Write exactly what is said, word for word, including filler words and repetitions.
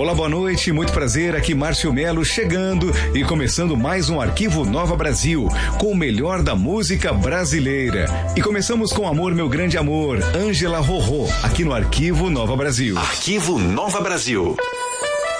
Olá, boa noite, muito prazer, aqui Márcio Melo chegando e começando mais um Arquivo Nova Brasil, com o melhor da música brasileira. E começamos com Amor, Meu Grande Amor, Ângela Rorô, aqui no Arquivo Nova Brasil. Arquivo Nova Brasil.